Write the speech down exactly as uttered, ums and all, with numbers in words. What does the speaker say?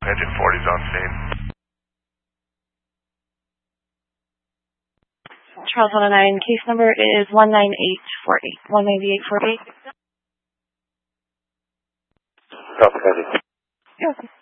Engine forty is on scene. Charles one oh nine, case number is one nine eight four eight. one ninety-eight forty-eight. Copy, Engine. You're welcome.